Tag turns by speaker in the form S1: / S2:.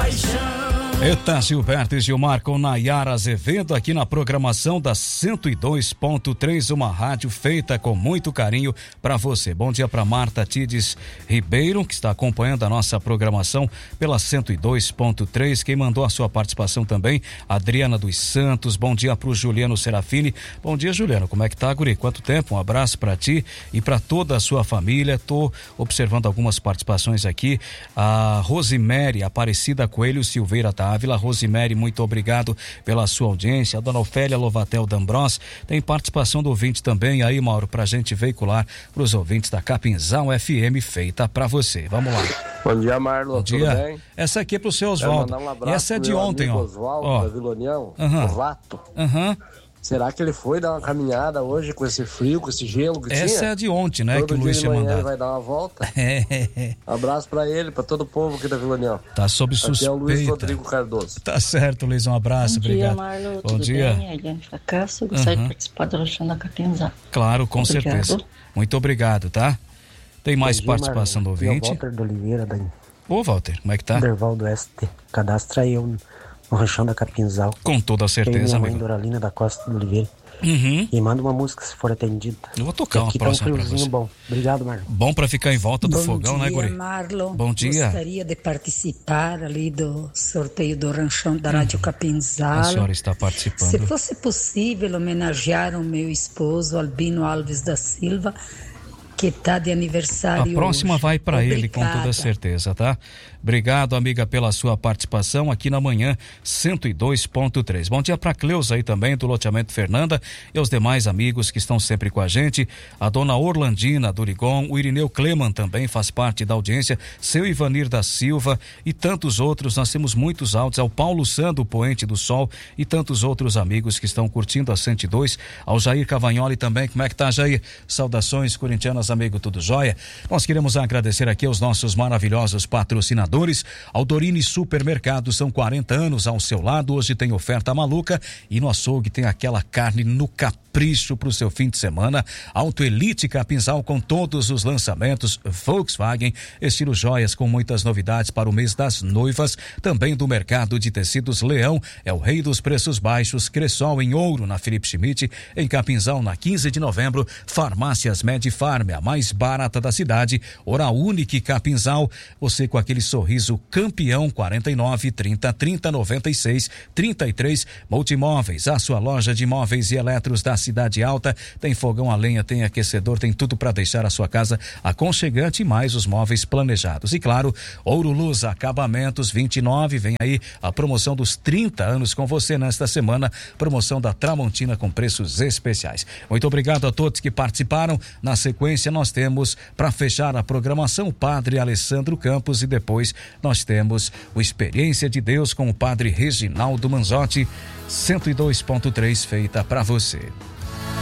S1: paixão.
S2: Eita, Gilberto e Gilmar com Nayara Azevedo aqui na programação da 102.3, uma rádio feita com muito carinho para você. Bom dia para Marta Tides Ribeiro, que está acompanhando a nossa programação pela 102.3. Quem mandou a sua participação também, Adriana dos Santos. Bom dia para o Juliano Serafini. Bom dia, Juliano. Como é que tá, guri? Quanto tempo? Um abraço para ti e para toda a sua família. Tô observando algumas participações aqui. A Rosemary Aparecida Coelho Silveira tá Ávila. Rosemary, muito obrigado pela sua audiência. A dona Ofélia Lovatel D'Ambros, tem participação do ouvinte também aí, Mauro, pra gente veicular pros ouvintes da Capinzal FM, feita pra você. Vamos lá.
S3: Bom dia, Marlon.
S2: Bom dia.
S3: Tudo bem?
S2: Essa aqui é pro seu Oswaldo.
S3: Um
S2: E essa é de ontem, ó.
S3: Oswaldo, da Vila União, o Rato. Será que ele foi dar uma caminhada hoje com esse frio, com esse gelo que tinha?
S2: Essa é de ontem, né?
S3: Todo
S2: que o Luiz tinha mandado.
S3: Ele vai dar uma volta. Abraço pra ele, pra todo o povo aqui da Vila União.
S2: Tá sob suspeita.
S3: Aqui é o Luiz Rodrigo Cardoso.
S2: Tá certo, Luiz, um abraço, obrigado.
S4: Bom dia, Marlon.
S2: Bom
S4: Tudo
S2: dia.
S4: bem? Eliane Fracasso, gostaria de participar do Rachão da Capinzal.
S2: Claro, com
S4: Obrigado.
S2: certeza. Muito obrigado, tá? Tem mais participação do ouvinte?
S5: Walter de Oliveira, da
S2: Ô, Walter, como é que tá?
S5: Dervaldo ST. Cadastra eu no Rachão da Capinzal.
S2: Com toda certeza,
S5: minha mãe
S2: amigo.
S5: Doralina da Costa de Oliveira.
S2: Uhum.
S5: E manda uma música se for atendida.
S2: Eu vou tocar uma
S5: aqui
S2: próxima
S5: tá um
S2: pra
S5: friozinho
S2: você.
S5: bom. Obrigado, Marlon.
S2: Bom pra ficar em volta do fogão, né, guri?
S6: Marlon.
S2: Bom dia.
S6: Gostaria de participar ali do sorteio do ranchão da Rádio Capinzal.
S2: A senhora está participando.
S6: Se fosse possível homenagear o meu esposo, Albino Alves da Silva, que está de aniversário
S2: A próxima
S6: hoje.
S2: vai para ele, com
S6: Obrigada.
S2: toda certeza, tá? Obrigado, amiga, pela sua participação aqui na manhã 102.3. Bom dia para Cleusa aí também, do loteamento Fernanda, e os demais amigos que estão sempre com a gente. A dona Orlandina do Rigon, o Irineu Cleman também faz parte da audiência, seu Ivanir da Silva e tantos outros. Nós temos muitos áudios, ao Paulo Sando, Poente do Sol, e tantos outros amigos que estão curtindo a 102. Ao Jair Cavagnoli também. Como é que tá, Jair? Saudações corintianas, amigo, tudo jóia? Nós queremos agradecer aqui aos nossos maravilhosos patrocinadores. Ao Dorini Supermercado, são 40 anos ao seu lado. Hoje tem oferta maluca e no açougue tem aquela carne no capricho pro seu fim de semana. Auto Elite Capinzal com todos os lançamentos. Volkswagen, estilo joias com muitas novidades para o mês das noivas. Também do mercado de tecidos Leão, é o rei dos preços baixos. Cressol em Ouro, na Felipe Schmidt. Em Capinzal, na 15 de novembro. Farmácias Medifarm, a mais barata da cidade. Oral Unique Capinzal, você com aquele sorriso campeão. 49 30 30 96 33. Multimóveis, a sua loja de móveis e eletros da Cidade Alta. Tem fogão a lenha, tem aquecedor, tem tudo para deixar a sua casa aconchegante e mais os móveis planejados. E claro, Ouro Luz Acabamentos 29, vem aí a promoção dos 30 anos com você nesta semana, promoção da Tramontina com preços especiais. Muito obrigado a todos que participaram. Na sequência nós temos, para fechar a programação, o Padre Alessandro Campos, e depois nós temos o Experiência de Deus com o Padre Reginaldo Manzotti. 102.3 feita para você.